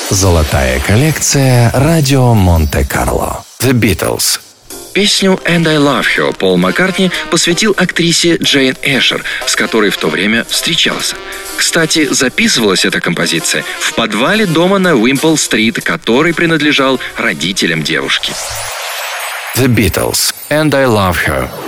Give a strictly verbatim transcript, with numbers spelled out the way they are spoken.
Золотая коллекция радио Монте-Карло. The Beatles. Песню «And I Love Her» Пол Маккартни посвятил актрисе Джейн Эшер, с которой в то время встречался. Кстати, записывалась эта композиция в подвале дома на Уимпл-стрит, который принадлежал родителям девушки. The Beatles. And I Love Her.